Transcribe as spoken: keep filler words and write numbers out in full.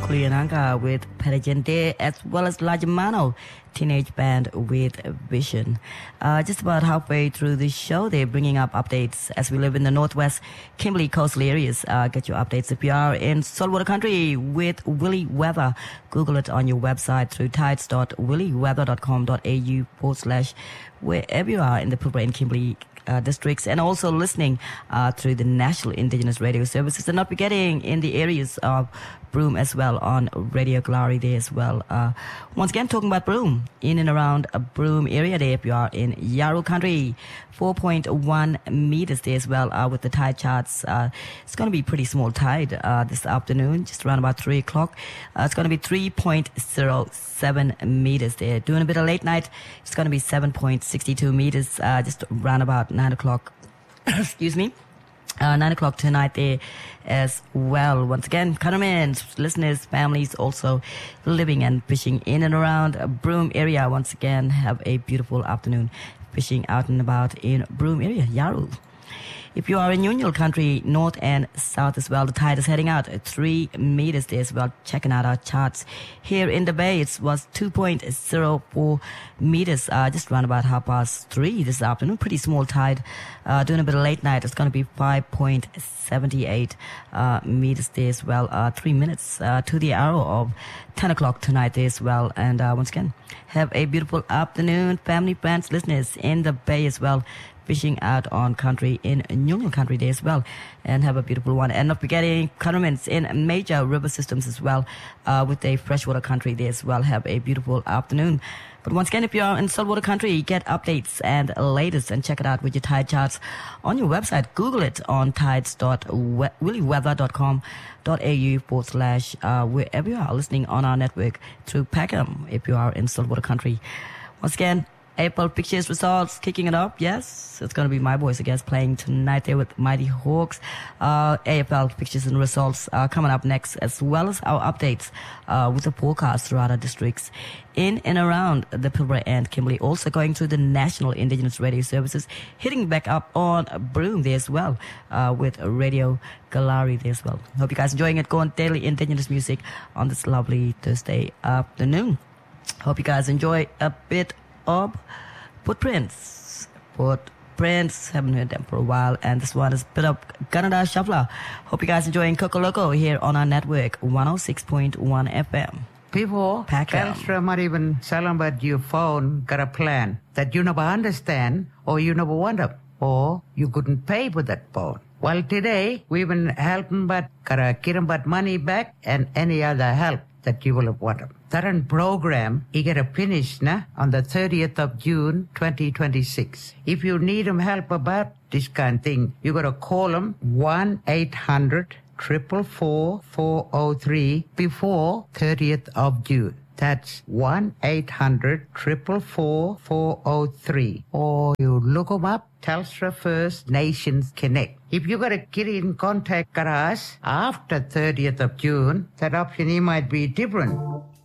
Kuliananga with Perigente, as well as Lajamano, teenage band with Vision. Uh, just about halfway through the show, they're bringing up updates as we live in the northwest Kimberley coastal areas. Uh, get your updates if you are in saltwater country with Willy Weather. Google it on your website through tides dot willy weather dot com dot a u forward slash wherever you are in the Pilbara and Kimberley Uh, districts, and also listening uh, through the National Indigenous Radio Services, and not forgetting in the areas of Broome as well on Radio Glory there as well. Uh, once again, talking about Broome, in and around a Broome area there, if you are in Yarra country, four point one meters there as well uh, with the tide charts. Uh, it's going to be pretty small tide uh, this afternoon, just around about three o'clock. Uh, it's going to be three point zero seven meters there. Doing a bit of late night, it's going to be seven point six two meters, uh, just around about nine o'clock. Excuse me. Uh, nine o'clock tonight there as well. Once again, Karamans, listeners, families also living and fishing in and around Broome area. Once again, have a beautiful afternoon fishing out and about in Broome area, Yarra. If you are in Union country, north and south as well, the tide is heading out at three meters there as well. Checking out our charts. Here in the bay, it was two point zero four meters, uh, just around about half past three this afternoon. Pretty small tide. Uh, doing a bit of late night, it's going to be five point seven eight uh, meters there as well. Uh, three minutes uh, to the hour of ten o'clock tonight there as well. And uh, once again, have a beautiful afternoon, family, friends, listeners in the bay as well. Fishing out on country in Union country day as well, and have a beautiful one. And not forgetting condiments in major river systems as well, uh, with a freshwater country day as well. Have a beautiful afternoon. But once again, if you are in saltwater country, get updates and latest and check it out with your tide charts on your website. Google it on tides dot willy weather dot com dot a u forward slash uh, wherever you are listening on our network through Peckham if you are in saltwater country. Once again, April Pictures results kicking it up. Yes, it's going to be my boys, I guess, playing tonight there with Mighty Hawks. Uh, A F L Pictures and results are coming up next, as well as our updates uh, with the forecast throughout our districts in and around the Pilbara and Kimberley. Also going through the National Indigenous Radio Services, hitting back up on Broome there as well uh, with Radio Galari there as well. Hope you guys enjoying it. Go on daily Indigenous music on this lovely Thursday afternoon. Hope you guys enjoy a bit of Footprints. Footprints, haven't heard them for a while, and this one is a bit of Canada Shuffler. Hope you guys enjoying Coco Loco here on our network, one oh six point one F M. People, Telstra might even sell about your phone, got a plan that you never understand, or you never want them, or you couldn't pay for that phone. Well, today, we've been helping but gotta get them but money back and any other help that you will have wanted. Current program, you get a finish na, on the thirtieth of June, twenty twenty-six. If you need them help about this kind of thing, you got to call them one eight hundred, four four four, four oh three before thirtieth of June. That's one eight hundred, four four four, four oh three. Or you look them up, Telstra First Nations Connect. If you got to get in contact with us after thirtieth of June, that option might be different.